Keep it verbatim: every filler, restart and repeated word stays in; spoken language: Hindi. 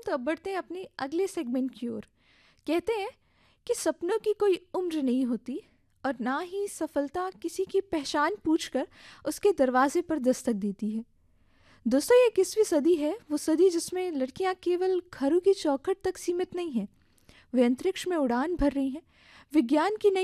तो अब बढ़ते हैं अपने अगले सेगमेंट की ओर। कहते हैं कि सपनों की कोई उम्र नहीं होती और ना ही सफलता किसी की पहचान पूछकर उसके दरवाजे पर दस्तक देती है। दोस्तों, ये इक्कीसवीं सदी है, वो सदी जिसमें लड़कियां केवल घरों की चौखट तक सीमित नहीं हैं, वे अंतरिक्ष में उड़ान भर रही हैं, विज्ञान की नई